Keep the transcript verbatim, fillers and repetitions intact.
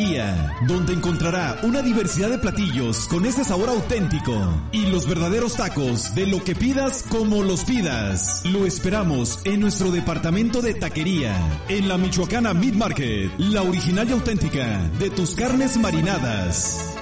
Taquería, donde encontrará una diversidad de platillos con ese sabor auténtico y los verdaderos tacos de lo que pidas como los pidas. Lo esperamos en nuestro departamento de taquería, en la Michoacana Meat Market, la original y auténtica de tus carnes marinadas.